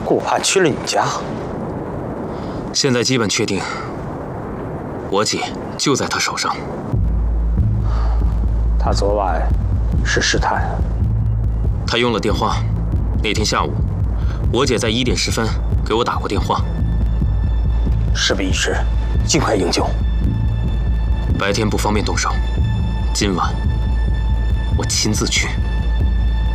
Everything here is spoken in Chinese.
顾盼去了你家。 现在基本确定，我姐就在他手上。 他昨晚是试探， 他用了电话。那天下午，我姐在1点10分给我打过电话。 事不宜迟，尽快营救。 白天不方便动手，今晚我亲自去。